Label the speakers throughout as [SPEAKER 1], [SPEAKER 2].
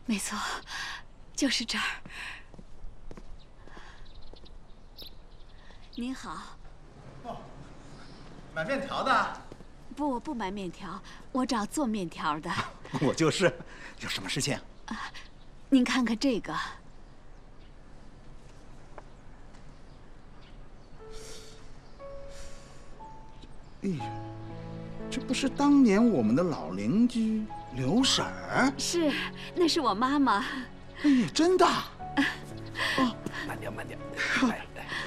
[SPEAKER 1] 没错，就是这儿。您好。
[SPEAKER 2] 哦，买面条的？
[SPEAKER 1] 不，我不买面条，我找做面条的。
[SPEAKER 2] 我就是，有什么事情？
[SPEAKER 1] 您看看这个。
[SPEAKER 2] 哎呀，这不是当年我们的老邻居刘婶儿？
[SPEAKER 1] 是，那是我妈妈。
[SPEAKER 2] 哎呀，真的。
[SPEAKER 3] 哦，慢点，慢点。来，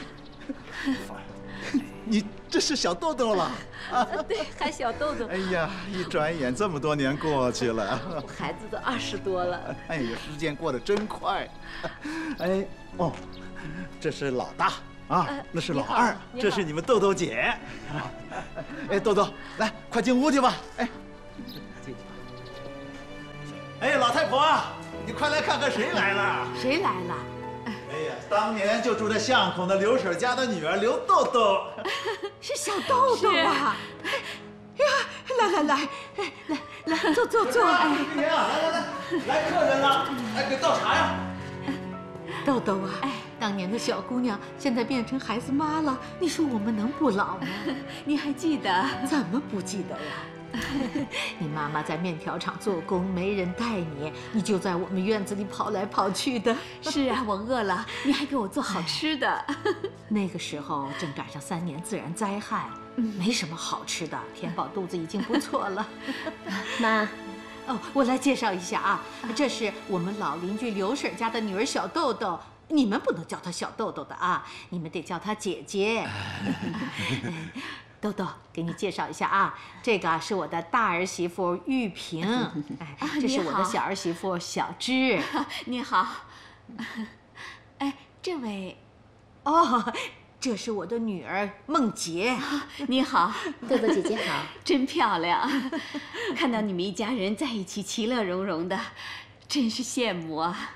[SPEAKER 2] 你这是小豆豆了？
[SPEAKER 1] 对，还小豆豆。
[SPEAKER 2] 哎呀，一转眼这么多年过去了，
[SPEAKER 1] 孩子都20多了。
[SPEAKER 2] 哎呀，时间过得真快。哎，哦，这是老大啊，那是老二，这是你们豆豆姐。哎，豆豆，来，快进屋去吧。哎，进去吧。哎，老太婆，你快来看看谁来了？
[SPEAKER 1] 谁来了？
[SPEAKER 2] 哎呀，当年就住在巷口的刘婶家的女儿刘豆豆。
[SPEAKER 4] 是小豆豆啊！呀，来，坐。
[SPEAKER 2] 哎，玉萍啊，来客人了，来给倒茶呀。
[SPEAKER 4] 豆豆啊，当年的小姑娘现在变成孩子妈了，你说我们能不老吗？
[SPEAKER 1] 你还记得？
[SPEAKER 4] 怎么不记得呀？你妈妈在面条厂做工，没人带你，你就在我们院子里跑来跑去的。
[SPEAKER 1] 是啊，我饿了，你还给我做好吃的。
[SPEAKER 4] 那个时候正赶上3年自然灾害，没什么好吃的，填饱肚子已经不错了。
[SPEAKER 5] 妈，
[SPEAKER 4] 哦，我来介绍一下啊，这是我们老邻居刘婶家的女儿小豆豆。你们不能叫她小豆豆的啊，你们得叫她姐姐。豆豆，给你介绍一下啊，这个是我的大儿媳妇玉萍，这是我的小儿媳妇小芝。
[SPEAKER 1] 你好。哎，这位，
[SPEAKER 4] 哦，这是我的女儿梦洁。
[SPEAKER 1] 你好，
[SPEAKER 5] 豆豆姐姐好，
[SPEAKER 1] 真漂亮。看到你们一家人在一起，其乐融融的，真是羡慕啊。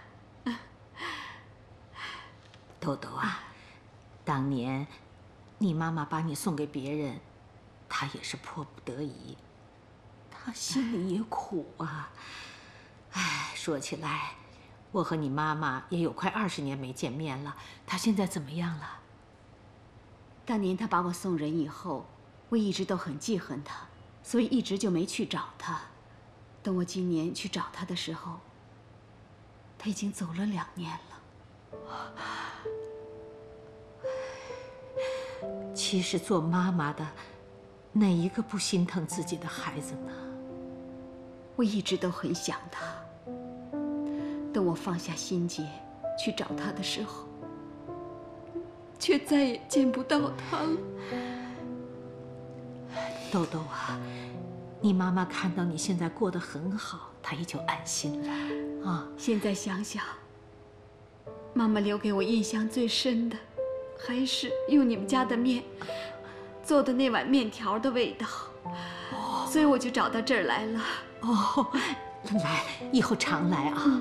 [SPEAKER 4] 豆豆啊，当年你妈妈把你送给别人，她也是迫不得已，她心里也苦啊。哎，说起来，我和你妈妈也有快20年没见面了，她现在怎么样了？
[SPEAKER 1] 当年她把我送人以后，我一直都很记恨她，所以一直就没去找她。等我今年去找她的时候，她已经走了2年了。
[SPEAKER 4] 其实做妈妈的，哪一个不心疼自己的孩子呢？
[SPEAKER 1] 我一直都很想她。等我放下心结去找她的时候，却再也见不到她了。
[SPEAKER 4] 豆豆啊，你妈妈看到你现在过得很好，她也就安心了啊。
[SPEAKER 1] 现在想想，妈妈留给我印象最深的，还是用你们家的面做的那碗面条的味道，所以我就找到这儿来了。
[SPEAKER 4] 哦，来，以后常来啊。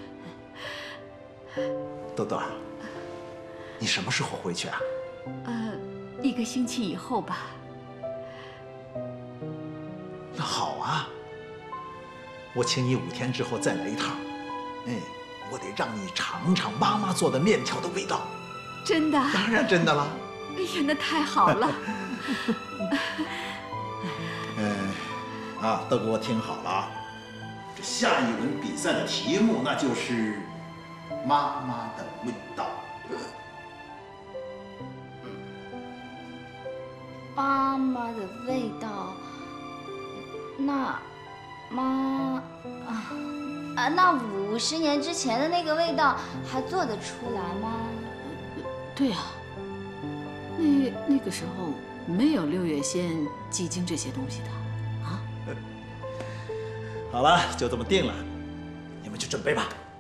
[SPEAKER 2] 豆豆，你什么时候回去啊
[SPEAKER 1] 1个星期以后吧。
[SPEAKER 2] 那好啊，我请你5天之后再来一趟。哎，我得让你尝尝妈妈做的面条的味道。
[SPEAKER 1] 真的？
[SPEAKER 2] 当然真的了。
[SPEAKER 1] 哎呀，那太好了。
[SPEAKER 2] 都给我听好了啊！这下一轮比赛的题目那就是妈妈的味道。
[SPEAKER 5] 妈妈的味道，那那50年之前的那个味道还做得出来吗？
[SPEAKER 6] 对啊，那个时候没有6月鲜、鸡精这些东西的啊。
[SPEAKER 2] 好了，就这么定了，你们去准备吧。